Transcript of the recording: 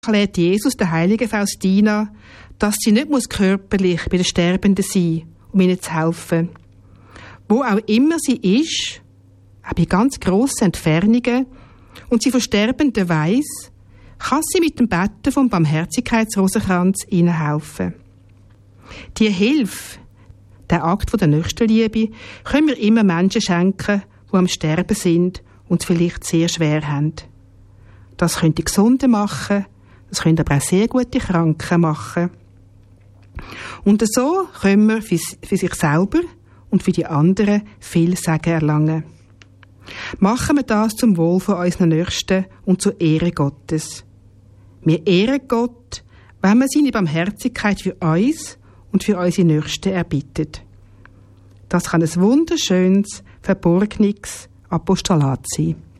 erklärt Jesus der heiligen Faustina, dass sie nicht körperlich bei den Sterbenden sein muss, um ihnen zu helfen. Wo auch immer sie ist, auch bei ganz grossen Entfernungen, und sie von Sterbenden weiss, kann sie mit dem Betten vom Barmherzigkeitsrosenkranz ihnen helfen. Die Hilfe, der Akt der Nächstenliebe, können wir immer Menschen schenken, die am Sterben sind und es vielleicht sehr schwer haben. Das können die Gesunden machen, das können aber auch sehr gute Kranken machen. Und so können wir für sich selber und für die anderen viel Segen erlangen. Machen wir das zum Wohl von unseren Nächsten und zur Ehre Gottes. Wir ehren Gott, wenn wir seine Barmherzigkeit für uns und für unsere Nächsten erbittet. Das kann ein wunderschönes, verborgenes Apostolat sein.